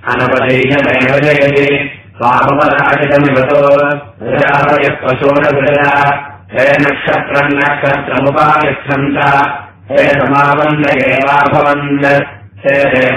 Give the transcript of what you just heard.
अनपदैशमेव जयति स्वापपराजितमिवतो प्रजापयः पशोरविरजा हे नक्षत्रम् नक्षत्रमुपागच्छन्त हे समाबन्ध एवाभवन् हे